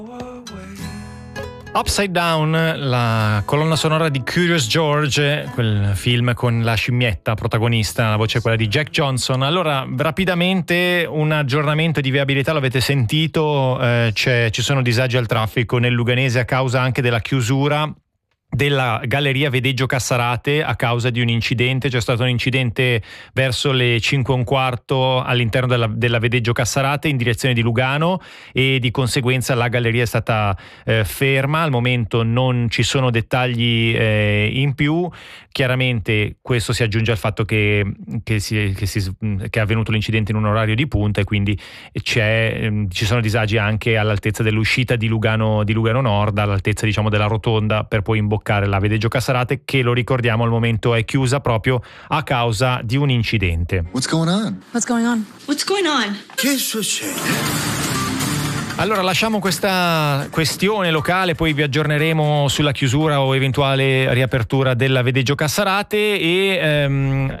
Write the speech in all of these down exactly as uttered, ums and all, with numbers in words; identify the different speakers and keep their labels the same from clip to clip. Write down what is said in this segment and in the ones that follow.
Speaker 1: Upside Down, la colonna sonora di Curious George, quel film con la scimmietta protagonista, la voce è quella di Jack Johnson. Allora, rapidamente un aggiornamento di viabilità, l'avete sentito, eh, c'è, ci sono disagi al traffico nel Luganese a causa anche della chiusura della galleria Vedeggio Cassarate a causa di un incidente. C'è stato un incidente verso le cinque e un quarto all'interno della, della Vedeggio Cassarate in direzione di Lugano e di conseguenza la galleria è stata eh, ferma. Al momento non ci sono dettagli eh, in più. Chiaramente questo si aggiunge al fatto che, che, si, che, si, che è avvenuto l'incidente in un orario di punta e quindi c'è, ci sono disagi anche all'altezza dell'uscita di Lugano, di Lugano Nord, all'altezza diciamo della rotonda per poi imboccare la Vedeggio Cassarate, che lo ricordiamo al momento è chiusa proprio a causa di un incidente.
Speaker 2: What's going on?
Speaker 3: What's going on?
Speaker 4: What's going on?
Speaker 2: Che succede?
Speaker 1: Allora lasciamo questa questione locale, poi vi aggiorneremo sulla chiusura o eventuale riapertura della Vedeggio Cassarate e ehm,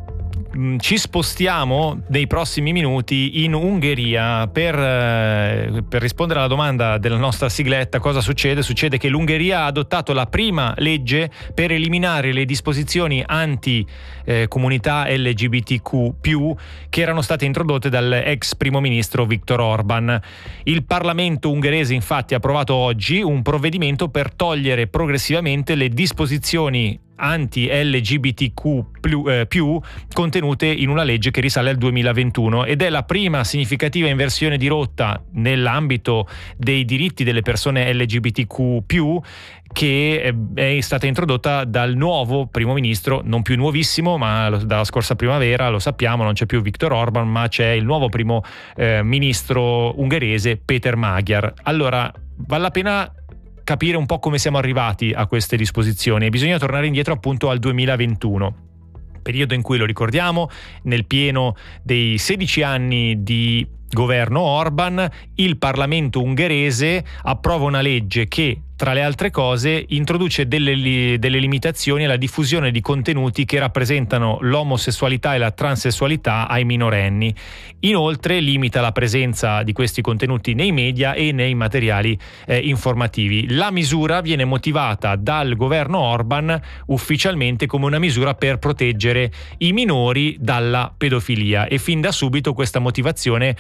Speaker 1: ci spostiamo nei prossimi minuti in Ungheria per, eh, per rispondere alla domanda della nostra sigletta. Cosa succede? Succede che l'Ungheria ha adottato la prima legge per eliminare le disposizioni anti eh, comunità L G B T Q più, che erano state introdotte dal ex primo ministro Viktor Orban. Il Parlamento ungherese infatti ha approvato oggi un provvedimento per togliere progressivamente le disposizioni anti-L G B T Q più, eh, più contenute in una legge che risale al duemilaventuno ed è la prima significativa inversione di rotta nell'ambito dei diritti delle persone L G B T Q più, che è stata introdotta dal nuovo primo ministro, non più nuovissimo, ma dalla scorsa primavera, lo sappiamo, non c'è più Viktor Orban, ma c'è il nuovo primo eh, ministro ungherese, Péter Magyar. Allora, vale la pena capire un po' come siamo arrivati a queste disposizioni e bisogna tornare indietro appunto al duemilaventuno, periodo in cui, lo ricordiamo, nel pieno dei sedici anni di governo Orban, il Parlamento ungherese approva una legge che, tra le altre cose, introduce delle, delle limitazioni alla diffusione di contenuti che rappresentano l'omosessualità e la transessualità ai minorenni. Inoltre limita la presenza di questi contenuti nei media e nei materiali eh, informativi. La misura viene motivata dal governo Orban ufficialmente come una misura per proteggere i minori dalla pedofilia e fin da subito questa motivazione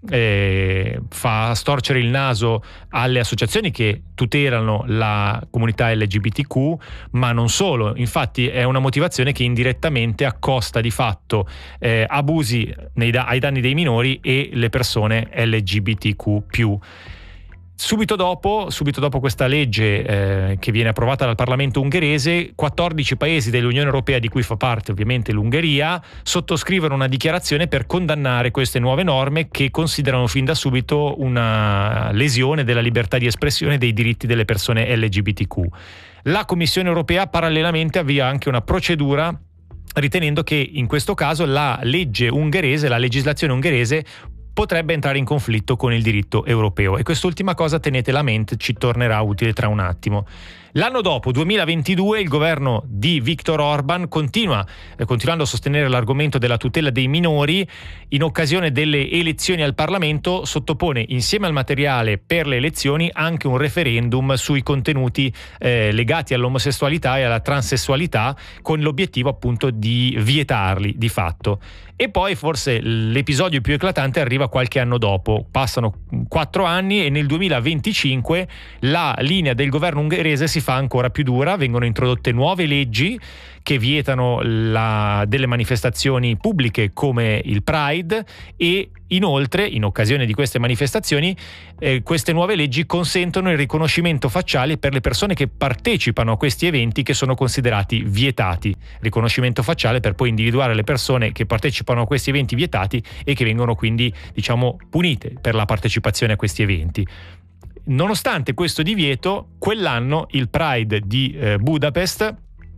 Speaker 1: eh, fa storcere il naso alle associazioni che tutelano la comunità L G B T Q, ma non solo. Infatti è una motivazione che indirettamente accosta di fatto eh, abusi nei da- ai danni dei minori e le persone L G B T Q più. Subito dopo, subito dopo questa legge eh, che viene approvata dal Parlamento ungherese, quattordici paesi dell'Unione Europea, di cui fa parte ovviamente l'Ungheria, sottoscrivono una dichiarazione per condannare queste nuove norme che considerano fin da subito una lesione della libertà di espressione dei diritti delle persone L G B T Q. La Commissione Europea parallelamente avvia anche una procedura ritenendo che in questo caso la legge ungherese, la legislazione ungherese potrebbe entrare in conflitto con il diritto europeo, e quest'ultima cosa tenetela a mente, ci tornerà utile tra un attimo. L'anno dopo, duemilaventidue, il governo di Viktor Orban continua, eh, continuando a sostenere l'argomento della tutela dei minori, in occasione delle elezioni al Parlamento sottopone insieme al materiale per le elezioni anche un referendum sui contenuti eh, legati all'omosessualità e alla transessualità, con l'obiettivo appunto di vietarli di fatto. E poi forse l'episodio più eclatante arriva qualche anno dopo, passano quattro anni e nel duemilaventicinque la linea del governo ungherese si fa ancora più dura, vengono introdotte nuove leggi che vietano la, delle manifestazioni pubbliche come il Pride, e inoltre in occasione di queste manifestazioni eh, queste nuove leggi consentono il riconoscimento facciale per le persone che partecipano a questi eventi che sono considerati vietati, riconoscimento facciale per poi individuare le persone che partecipano a questi eventi vietati e che vengono quindi diciamo punite per la partecipazione a questi eventi. Nonostante questo divieto, quell'anno il Pride di eh, Budapest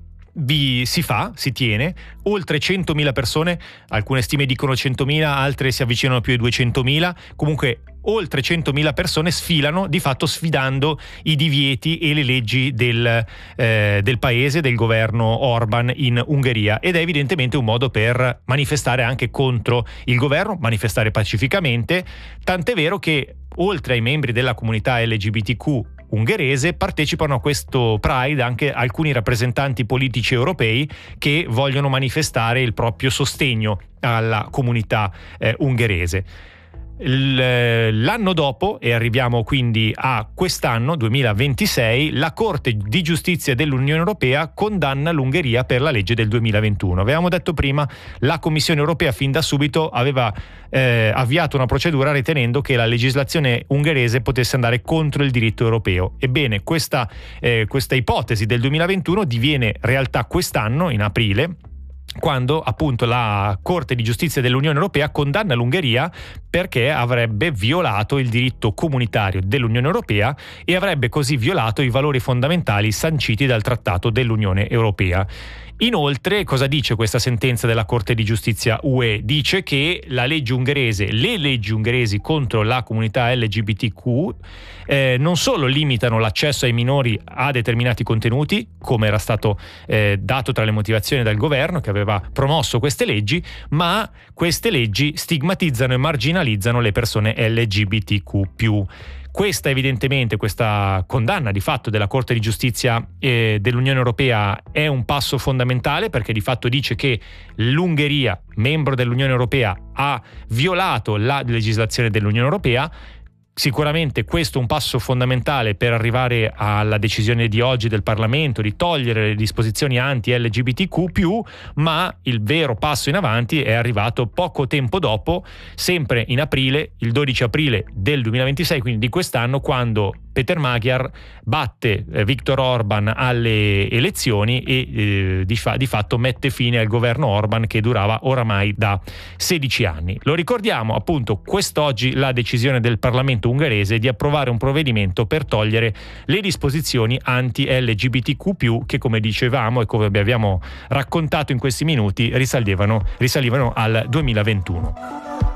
Speaker 1: vi si fa, si tiene, oltre centomila persone, alcune stime dicono centomila, altre si avvicinano più ai duecentomila, comunque oltre centomila persone sfilano, di fatto sfidando i divieti e le leggi del, eh, del paese, del governo Orban in Ungheria, ed è evidentemente un modo per manifestare anche contro il governo, manifestare pacificamente, tant'è vero che oltre ai membri della comunità L G B T Q ungherese partecipano a questo Pride anche alcuni rappresentanti politici europei che vogliono manifestare il proprio sostegno alla comunità eh, ungherese. L'anno dopo, e arriviamo quindi a quest'anno duemilaventisei, la Corte di Giustizia dell'Unione Europea condanna l'Ungheria per la legge del duemilaventuno. Avevamo detto prima, la Commissione Europea fin da subito aveva eh, avviato una procedura ritenendo che la legislazione ungherese potesse andare contro il diritto europeo. Ebbene, questa, eh, questa ipotesi del duemilaventuno diviene realtà quest'anno, in aprile, quando appunto la Corte di Giustizia dell'Unione Europea condanna l'Ungheria perché avrebbe violato il diritto comunitario dell'Unione Europea e avrebbe così violato i valori fondamentali sanciti dal Trattato dell'Unione Europea. Inoltre, cosa dice questa sentenza della Corte di Giustizia U E? Dice che la legge ungherese, le leggi ungheresi contro la comunità L G B T Q eh, non solo limitano l'accesso ai minori a determinati contenuti, come era stato eh, dato tra le motivazioni dal governo che aveva promosso queste leggi, ma queste leggi stigmatizzano e marginalizzano le persone L G B T Q più. Questa evidentemente, questa condanna di fatto della Corte di Giustizia eh, dell'Unione Europea è un passo fondamentale, perché di fatto dice che l'Ungheria, membro dell'Unione Europea, ha violato la legislazione dell'Unione Europea. Sicuramente questo è un passo fondamentale per arrivare alla decisione di oggi del Parlamento di togliere le disposizioni anti-L G B T Q più, ma il vero passo in avanti è arrivato poco tempo dopo, sempre in aprile, il dodici aprile del duemilaventisei, quindi di quest'anno, quando Peter Magyar batte eh, Viktor Orban alle elezioni e eh, di, fa- di fatto mette fine al governo Orban che durava oramai da sedici anni. Lo ricordiamo appunto quest'oggi la decisione del Parlamento ungherese di approvare un provvedimento per togliere le disposizioni anti-L G B T Q più, che come dicevamo e come vi abbiamo raccontato in questi minuti risalivano, risalivano al duemilaventuno.